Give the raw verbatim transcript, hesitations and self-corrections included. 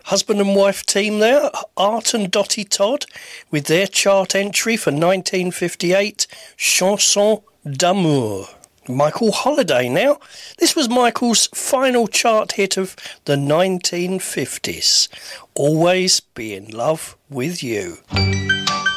husband and wife team there, Art and Dottie Todd, with their chart entry for nineteen fifty-eight, Chanson d'amour. Michael Holiday now. This was Michael's final chart hit of the nineteen fifties. Always Be in Love with You.